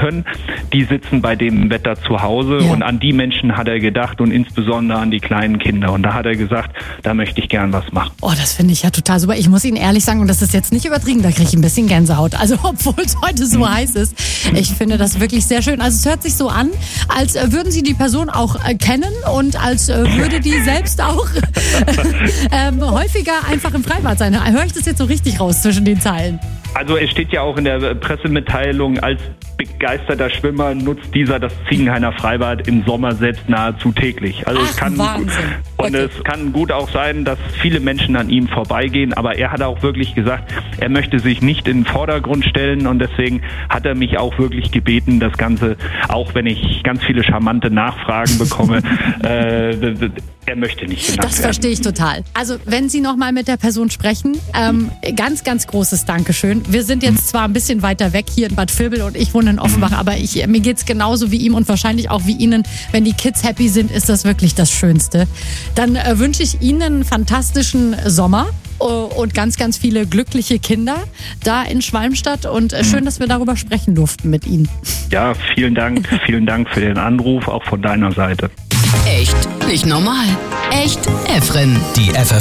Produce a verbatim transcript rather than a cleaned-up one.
können, die sitzen bei dem Wetter zu Hause. Ja. Und an die Menschen hat er gedacht und insbesondere an die kleinen Kinder. Und da hat er gesagt, da möchte ich gern was machen. Oh, das finde ich ja total super. Ich muss Ihnen ehrlich sagen, und das ist jetzt nicht übertrieben, da kriege ich ein bisschen Gänsehaut. Also obwohl es heute so heiß ist. Ich finde das wirklich sehr schön. Also es hört sich so an, als würden Sie die Person auch kennen und als würde die selbst auch ähm, häufiger einfach im Freibad sein. Höre ich das jetzt so richtig raus zwischen den Zeilen? Also es steht ja auch in der Pressemitteilung, als begeisterter Schwimmer nutzt dieser das Ziegenhainer Freibad im Sommer selbst nahezu täglich. Also Ach, es kann Wahnsinn. Und okay. es kann gut auch sein, dass viele Menschen an ihm vorbeigehen, aber er hat auch wirklich gesagt, er möchte sich nicht in den Vordergrund stellen und deswegen hat er mich auch wirklich gebeten, das Ganze, auch wenn ich ganz viele charmante Nachfragen bekomme, äh, er möchte nicht genannt Das werden. verstehe ich total. Also wenn Sie nochmal mit der Person sprechen, ähm, ganz, ganz großes Dankeschön. Wir sind jetzt zwar ein bisschen weiter weg hier in Bad Vilbel und ich wohne in Offenbach, aber ich, mir geht's genauso wie ihm und wahrscheinlich auch wie Ihnen. Wenn die Kids happy sind, ist das wirklich das Schönste. Dann äh, wünsche ich Ihnen einen fantastischen Sommer äh, und ganz, ganz viele glückliche Kinder da in Schwalmstadt und äh, schön, dass wir darüber sprechen durften mit Ihnen. Ja, vielen Dank. Vielen Dank für den Anruf, auch von deiner Seite. Echt nicht normal. Echt Efren. Die F